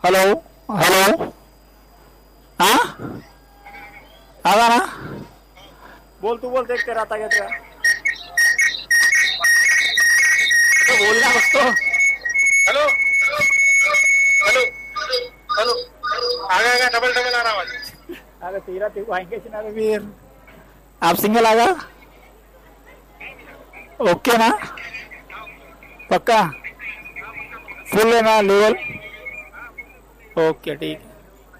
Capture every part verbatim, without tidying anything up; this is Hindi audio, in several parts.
Hello hello. हाँ आगा ना। बोल तू बोल, देख तेरा आता क्या तेरा तो बोलना कुछ तो। Hello hello hello. आगा आगा डबल डबल आ रहा आवाज। अरे तेरा तेरे को आएंगे ना फिर। आप सिंगल आगा। ओके ना। पक्का फुल है ना लेवल। ओके ठीक है।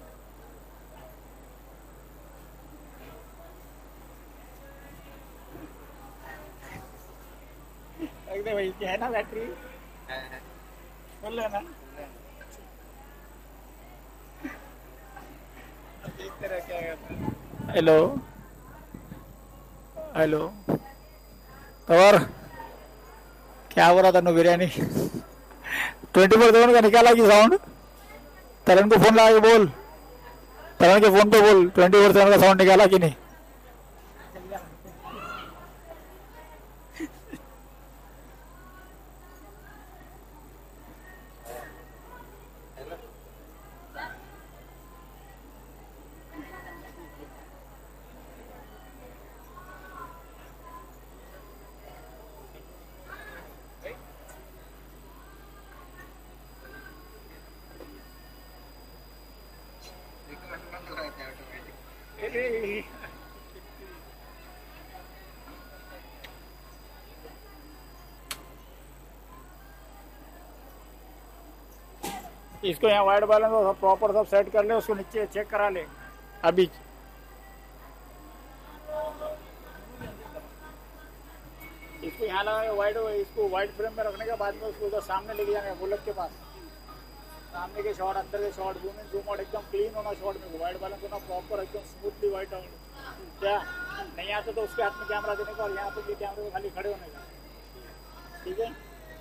एकदम वही है ना बैटरी। फुल है ना। देखते रह क्या करता। Hello hello. और क्या हो रहा था no biryani. Twenty four seven का निकाला कि साउंड। तरन को फोन लगा के बोल। तरन के फोन पे बोल ट्वेंटी फोर सेवन का साउंड निकाला कि नहीं। इसको यहाँ वाइट बैलेंस सब प्रॉपर सब सेट कर ले, उसको नीचे चेक करा ले अभी। इसको यहाँ लगा वाइट, इसको वाइट फ्रेम में रखने के बाद में उसको उधर सामने लेके जाना है बुलेट के पास। सामने के शॉट, अंदर के shot, zoom in zoom out एकदम क्लीन होना शॉट में, वाइट बैलेंस होना प्रॉपर एकदम स्मूथली वाइट आउट। क्या नहीं आता तो उसके हाथ में कैमरा देने का और यहाँ पे कैमरे में खाली खड़े होने का। ठीक है।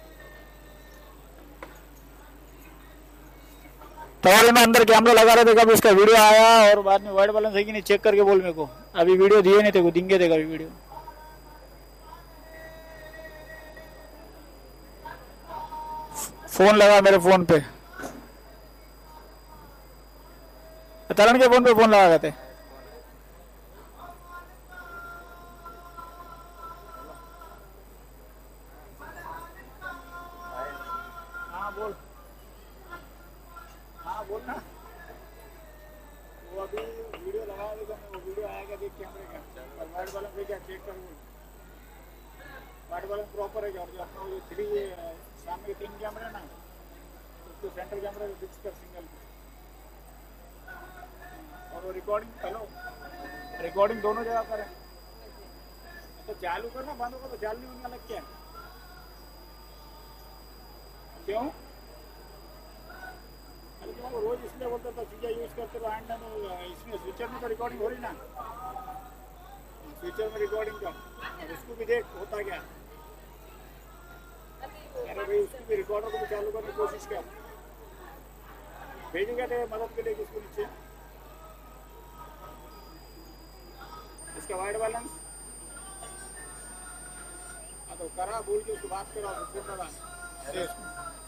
तो और मैं अंदर कैमरा लगा रहे थे, कब इसका वीडियो आया और बाद में वाइट बैलेंस है कि नहीं चेक करके बोल मेरे को। अभी वीडियो दिए नहीं थे को देंगे थे कभी वीडियो। फोन लगा मेरे फोन पे, तरण के फोन पे फोन लगा थे। हाँ बोल। हाँ बोल ना। वो अभी वीडियो लगा देगा, वो वीडियो आएगा देख कैमरे का, वाइट बैलेंस है क्या चेक कर बोल। वाइट बैलेंस प्रॉपर है क्या, और जो अपना वो थ्री सामने के तीन कैमरे ना, उसको सेंटर कैमरे को फिक्स कर सिंगल पे। और वो रिकॉर्डिंग, हेलो रिकॉर्डिंग दोनों जगह करें। तो चालू करना, बंद होगा तो चालू नहीं होने लग क्या। क्यों वो रोज इसलिए बोलता था चीज़ें यूज़ करते रहो एंड में, इसमें स्विचर में तो रिकॉर्डिंग हो रही ना, स्विचर में रिकॉर्डिंग का। अब उसको भी देख होता क्या। अरे भाई उसको भी रिकॉर्डर को भी चालू करने की कोशिश कर। भेजेगा तेरे मदद के लिए किसको नीचे इसका वाइट बैलेंस। हाँ तो करा बोल के उसको बात करो, फोन लगा दे उसको।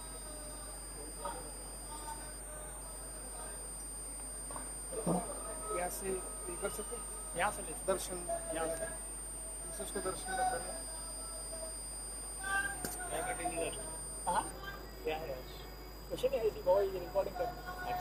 यहाँ से ये कर सकते, यहाँ से ले दर्शन, यहाँ से उसको दर्शन करना। हाँ क्या है कुछ नहीं, ऐसी बहुत रिकॉर्डिंग करनी।